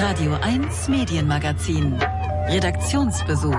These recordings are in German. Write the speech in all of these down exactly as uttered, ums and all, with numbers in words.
Radio eins Medienmagazin. Redaktionsbesuch.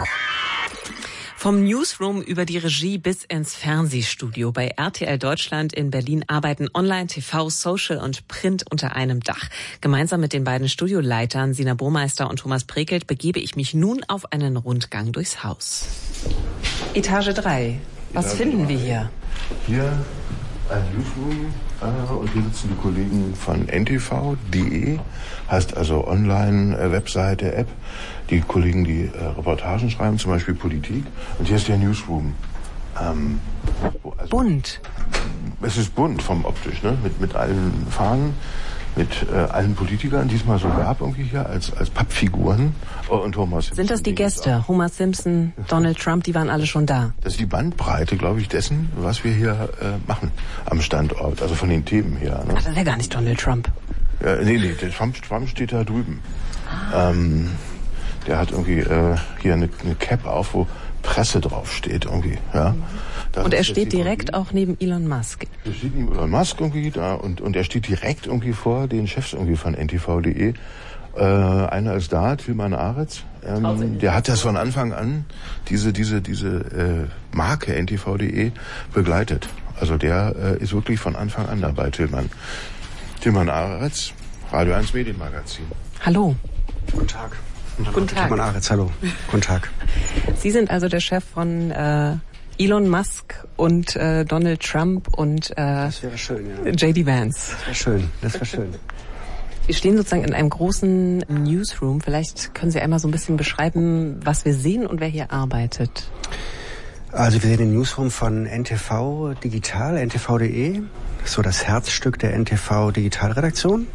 Vom Newsroom über die Regie bis ins Fernsehstudio. Bei R T L Deutschland in Berlin arbeiten Online, T V, Social und Print unter einem Dach. Gemeinsam mit den beiden Studioleitern Sina Burmeister und Thomas Brekelt begebe ich mich nun auf einen Rundgang durchs Haus. Etage drei. Was Etage finden drei. wir hier? Hier ein Newsroom äh, und hier sitzen die Kollegen von N T V punkt de, heißt also Online, äh, Webseite, App. Die Kollegen, die äh, Reportagen schreiben, zum Beispiel Politik. Und hier ist der Newsroom. Ähm, wo, also, bunt. Es ist bunt vom optisch, ne? Mit, mit allen Fahnen, mit äh, allen Politikern, die es mal so gab irgendwie hier als, als Pappfiguren. Oh, und Homer Simpson. Sind das die Gäste? Homer Simpson, Donald Trump, die waren alle schon da. Das ist die Bandbreite, glaube ich, dessen, was wir hier äh, machen am Standort. Also von den Themen her. Ne? Ach, das ist ja gar nicht Donald Trump. Ja, nee, nee, der Trump, Trump steht da drüben. Ah. Ähm, Der hat irgendwie äh, hier eine, eine Cap auf, wo Presse draufsteht irgendwie. Ja. Da und er steht direkt auch neben Elon Musk. Er steht neben Elon Musk irgendwie da und, und er steht direkt irgendwie vor den Chefs irgendwie von N T V punkt de. Äh, einer ist da, Tilman Aretz. Ähm, der hat das von Anfang an, diese diese diese äh, Marke N T V punkt de begleitet. Also der äh, ist wirklich von Anfang an dabei, Tilman. Tilman Aretz, Radio eins Medienmagazin. Hallo. Guten Tag. Guten Tag. Tilman Aretz, hallo. Guten Tag. Sie sind also der Chef von äh, Elon Musk und äh, Donald Trump und äh, das wäre schön, ja. J D Vance. Das wäre schön, das wäre schön. Wir stehen sozusagen in einem großen Newsroom. Vielleicht können Sie einmal so ein bisschen beschreiben, was wir sehen und wer hier arbeitet. Also wir sehen den Newsroom von N T V Digital, N T V punkt de. Das ist so das Herzstück der N T V Digitalredaktion.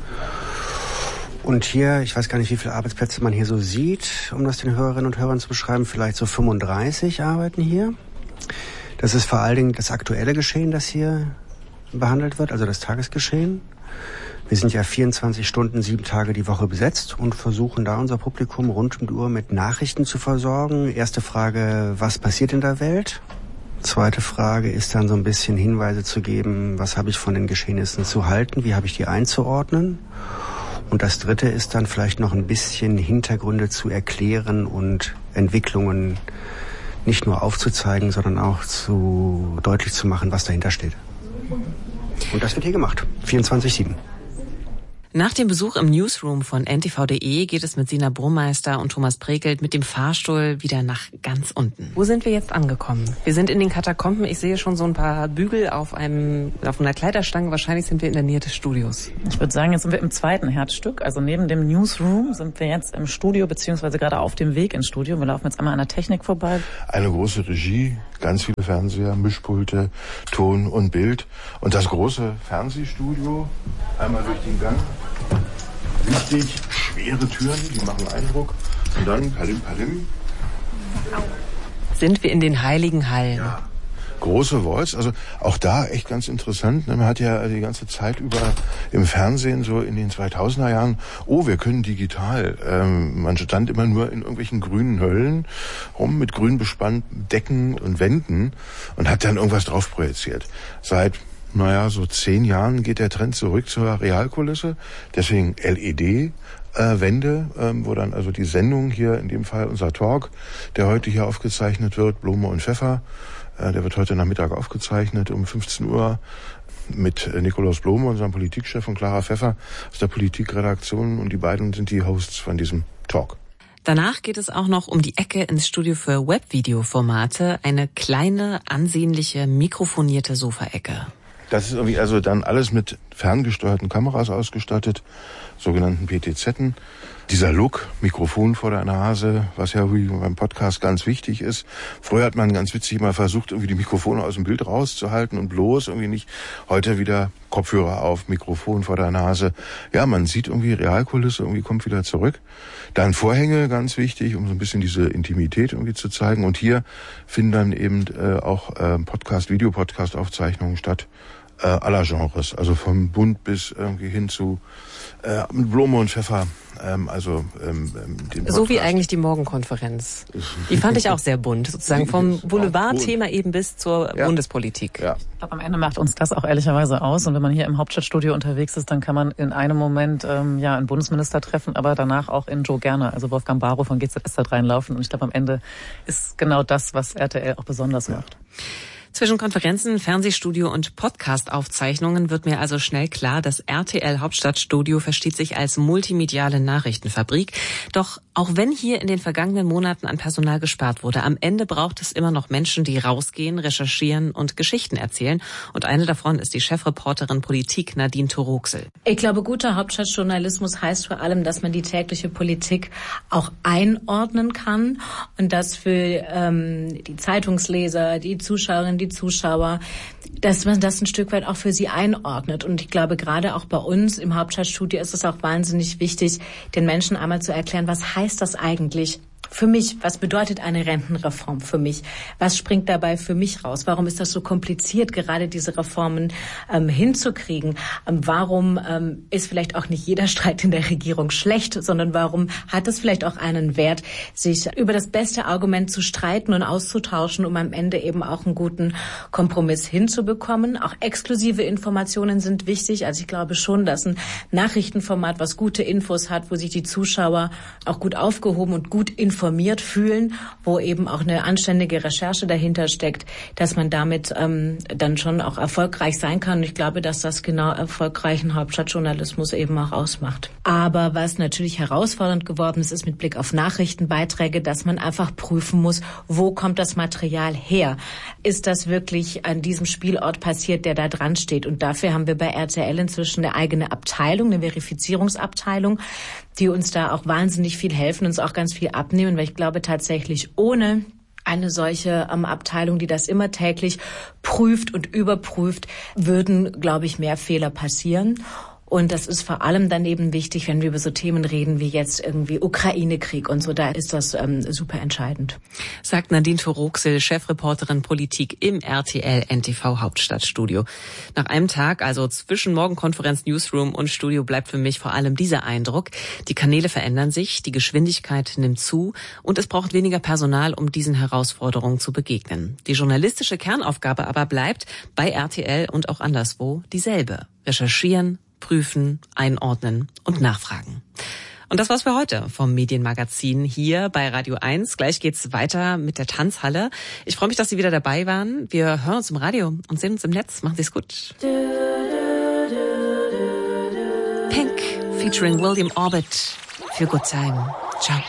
Und hier, ich weiß gar nicht, wie viele Arbeitsplätze man hier so sieht, um das den Hörerinnen und Hörern zu beschreiben, vielleicht so fünfunddreißig arbeiten hier. Das ist vor allen Dingen das aktuelle Geschehen, das hier behandelt wird, also das Tagesgeschehen. Wir sind ja vierundzwanzig Stunden, sieben Tage die Woche besetzt und versuchen da unser Publikum rund um die Uhr mit Nachrichten zu versorgen. Erste Frage, was passiert in der Welt? Zweite Frage ist dann so ein bisschen Hinweise zu geben, was habe ich von den Geschehnissen zu halten, wie habe ich die einzuordnen? Und das Dritte ist dann vielleicht noch ein bisschen Hintergründe zu erklären und Entwicklungen nicht nur aufzuzeigen, sondern auch zu deutlich zu machen, was dahinter steht. Und das wird hier gemacht, vierundzwanzig sieben. Nach dem Besuch im Newsroom von N T V punkt de geht es mit Sina Burmeister und Thomas Brekelt mit dem Fahrstuhl wieder nach ganz unten. Wo sind wir jetzt angekommen? Wir sind in den Katakomben. Ich sehe schon so ein paar Bügel auf einem auf einer Kleiderstange. Wahrscheinlich sind wir in der Nähe des Studios. Ich würde sagen, jetzt sind wir im zweiten Herzstück. Also neben dem Newsroom sind wir jetzt im Studio, beziehungsweise gerade auf dem Weg ins Studio. Wir laufen jetzt einmal an der Technik vorbei. Eine große Regie, ganz viele Fernseher, Mischpulte, Ton und Bild. Und das große Fernsehstudio, einmal durch den Gang. Richtig schwere Türen, die machen Eindruck. Und dann Palim Palim. Sind wir in den heiligen Hallen. Ja. Große Walls, also auch da echt ganz interessant. Man hat ja die ganze Zeit über im Fernsehen so in den zweitausender Jahren, oh, wir können digital. Ähm, man stand immer nur in irgendwelchen grünen Höllen rum mit grün bespannten Decken und Wänden und hat dann irgendwas drauf projiziert. Seit Naja, so zehn Jahren geht der Trend zurück zur Realkulisse. Deswegen L E D-Wände, äh, ähm, wo dann also die Sendung hier, in dem Fall unser Talk, der heute hier aufgezeichnet wird, Blume und Pfeffer, äh, der wird heute Nachmittag aufgezeichnet um fünfzehn Uhr mit äh, Nikolaus Blume, unserem Politikchef, und Clara Pfeffer aus der Politikredaktion. Und die beiden sind die Hosts von diesem Talk. Danach geht es auch noch um die Ecke ins Studio für Webvideoformate, eine kleine, ansehnliche, mikrofonierte Sofaecke. Das ist irgendwie also dann alles mit ferngesteuerten Kameras ausgestattet, sogenannten P T Z-en. Dieser Look, Mikrofon vor der Nase, was ja wie beim Podcast ganz wichtig ist. Früher hat man ganz witzig mal versucht, irgendwie die Mikrofone aus dem Bild rauszuhalten und bloß irgendwie nicht. Heute wieder Kopfhörer auf, Mikrofon vor der Nase. Ja, man sieht irgendwie Realkulisse, irgendwie kommt wieder zurück. Dann Vorhänge, ganz wichtig, um so ein bisschen diese Intimität irgendwie zu zeigen. Und hier finden dann eben äh, auch äh, Podcast, Videopodcast-Aufzeichnungen statt. äh, aller Genres, also vom Bunt bis irgendwie hin zu äh, mit Blume und Pfeffer. Ähm, also ähm, den so wie eigentlich die Morgenkonferenz. Die fand ich auch sehr bunt, sozusagen vom Boulevardthema eben bis zur ja. Bundespolitik. Ja. Ich glaube, am Ende macht uns das auch ehrlicherweise aus. Und wenn man hier im Hauptstadtstudio unterwegs ist, dann kann man in einem Moment ähm, ja einen Bundesminister treffen, aber danach auch in Joe Gerner, also Wolfgang Barrow von G Z S Z reinlaufen. Und ich glaube, am Ende ist genau das, was R T L auch besonders ja. macht. Zwischen Konferenzen, Fernsehstudio und Podcast-Aufzeichnungen wird mir also schnell klar, das R T L Hauptstadtstudio versteht sich als multimediale Nachrichtenfabrik. Doch auch wenn hier in den vergangenen Monaten an Personal gespart wurde, am Ende braucht es immer noch Menschen, die rausgehen, recherchieren und Geschichten erzählen. Und eine davon ist die Chefreporterin Politik Nadine Toroxel. Ich glaube, guter Hauptstadtjournalismus heißt vor allem, dass man die tägliche Politik auch einordnen kann und dass für ähm, die Zeitungsleser, die Zuschauerinnen, die Zuschauer, dass man das ein Stück weit auch für sie einordnet. Und ich glaube, gerade auch bei uns im Hauptstadtstudio ist es auch wahnsinnig wichtig, den Menschen einmal zu erklären, was heißt das eigentlich für mich? Was bedeutet eine Rentenreform für mich? Was springt dabei für mich raus? Warum ist das so kompliziert, gerade diese Reformen ähm, hinzukriegen? Ähm, warum ähm, ist vielleicht auch nicht jeder Streit in der Regierung schlecht, sondern warum hat es vielleicht auch einen Wert, sich über das beste Argument zu streiten und auszutauschen, um am Ende eben auch einen guten Kompromiss hinzubekommen? Auch exklusive Informationen sind wichtig. Also ich glaube schon, dass ein Nachrichtenformat, was gute Infos hat, wo sich die Zuschauer auch gut aufgehoben und gut informieren, informiert fühlen, wo eben auch eine anständige Recherche dahinter steckt, dass man damit ähm, dann schon auch erfolgreich sein kann. Und ich glaube, dass das genau erfolgreichen Hauptstadtjournalismus eben auch ausmacht. Aber was natürlich herausfordernd geworden ist, ist mit Blick auf Nachrichtenbeiträge, dass man einfach prüfen muss, wo kommt das Material her? Ist das wirklich an diesem Spielort passiert, der da dran steht? Und dafür haben wir bei R T L inzwischen eine eigene Abteilung, eine Verifizierungsabteilung, die uns da auch wahnsinnig viel helfen, uns auch ganz viel abnehmen, weil ich glaube tatsächlich ohne eine solche ähm, Abteilung, die das immer täglich prüft und überprüft, würden, glaube ich, mehr Fehler passieren. Und das ist vor allem dann eben wichtig, wenn wir über so Themen reden wie jetzt irgendwie Ukraine-Krieg und so, da ist das ähm, super entscheidend. Sagt Nadine Toroxel, Chefreporterin Politik im R T L N T V Hauptstadtstudio. Nach einem Tag, also zwischen Morgenkonferenz, Newsroom und Studio, bleibt für mich vor allem dieser Eindruck. Die Kanäle verändern sich, die Geschwindigkeit nimmt zu und es braucht weniger Personal, um diesen Herausforderungen zu begegnen. Die journalistische Kernaufgabe aber bleibt bei R T L und auch anderswo dieselbe. Recherchieren, prüfen, einordnen und nachfragen. Und das war's für heute vom Medienmagazin hier bei Radio eins. Gleich geht's weiter mit der Tanzhalle. Ich freue mich, dass Sie wieder dabei waren. Wir hören uns im Radio und sehen uns im Netz. Machen Sie's gut. Pink featuring William Orbit für Good Time. Ciao.